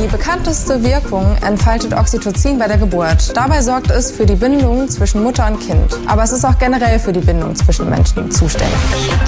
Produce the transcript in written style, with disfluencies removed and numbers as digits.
bekannteste Wirkung entfaltet Oxytocin bei der Geburt. Dabei sorgt es für die Bindung zwischen Mutter und Kind. Aber es ist auch generell für die Bindung zwischen Menschen zuständig.